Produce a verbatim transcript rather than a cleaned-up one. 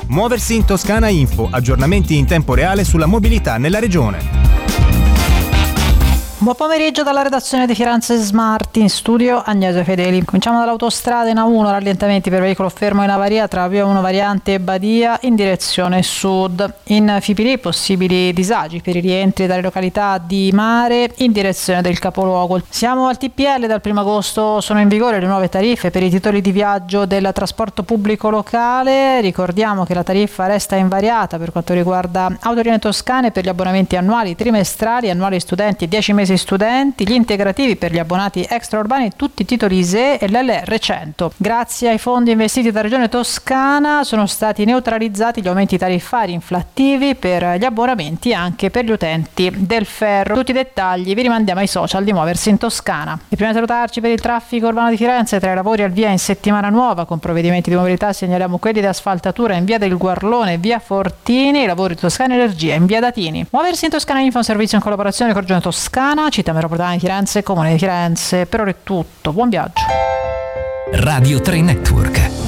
Muoversi in Toscana Info, aggiornamenti in tempo reale sulla mobilità nella regione. Buon pomeriggio dalla redazione di Firenze Smart, in studio Agnese Fedeli. Cominciamo dall'autostrada in A uno, rallentamenti per veicolo fermo in avaria tra via uno variante Badia in direzione sud. In Fipili possibili disagi per i rientri dalle località di mare in direzione del capoluogo. Siamo al T P L, dal primo agosto sono in vigore le nuove tariffe per i titoli di viaggio del trasporto pubblico locale. Ricordiamo che la tariffa resta invariata per quanto riguarda Autolinee Toscane per gli abbonamenti annuali, trimestrali, annuali studenti e dieci mesi studenti, gli integrativi per gli abbonati extraurbani, tutti i titoli I S E e l'L R cento. Grazie ai fondi investiti da Regione Toscana sono stati neutralizzati gli aumenti tariffari inflattivi per gli abbonamenti anche per gli utenti del ferro. Tutti i dettagli vi rimandiamo ai social di Muoversi in Toscana. E prima di salutarci, per il traffico urbano di Firenze, tra i lavori al via in settimana nuova con provvedimenti di mobilità segnaliamo quelli di asfaltatura in via del Guarlone e via Fortini, i lavori di Toscana Energia in via Datini. Muoversi in Toscana Info, un servizio in collaborazione con Regione Toscana, Città metropolitana di Firenze, Comune di Firenze. Per ora è tutto, buon viaggio. Radio tre Network.